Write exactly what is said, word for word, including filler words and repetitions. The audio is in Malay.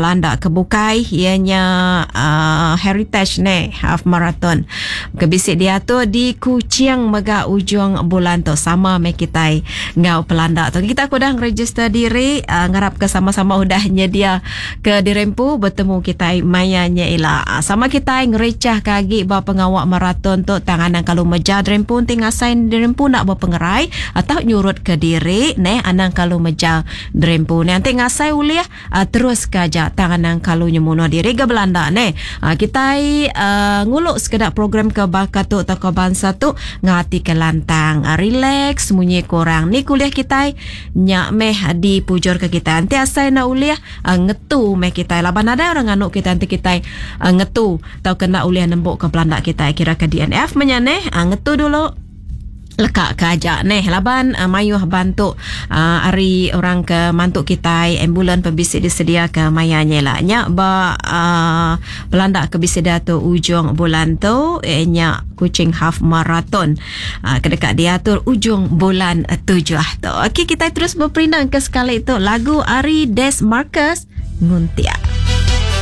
Belanda kebukai ianya uh, heritage ne half marathon kebisik dia tu di Kuching mega ujung bulan tu sama me kita ngau Belanda tu kita kudang register diri uh, ngarap ke sama-sama udah nyedia ke dirempu bertemu kita mayanya ila uh, sama kita ngerecah kagi ba pengawak marathon tu tangan kalau meja dirempu tinggal sign dirempu nak berpengerai atau nyurut ke diri ne anang kalau meja dirempu nanti ngasai uliah uh, terus kaja tangan nang kalau nyemuno diri ke Belanda ne uh, kita uh, nguluk sekedar program ke bakatu atau ke bangsa tu ngati ke lantang uh, relax munyi korang ni kuliah kita nyak meh di pujur ke kita nanti asai na uliah uh, ngetu meh kita laban ada orang anuk kita nanti kita uh, ngetu tau kena uliah nembuk ke Belanda kita kira ke D N F menyane uh, ngetu dulu lekak kaja neh laban uh, mayuh bantu uh, ari orang ke mantuk kita ambulan pembisik disedia ke mayanya lah nya ba uh, Belanda ke bisik tu ujung bulan tu eh, nya Kuching half marathon uh, kedekat diatur ujung bulan uh, tujuh tu. Okey kita terus berperinang ke sekali itu lagu Ari Des Marcus Nguntia.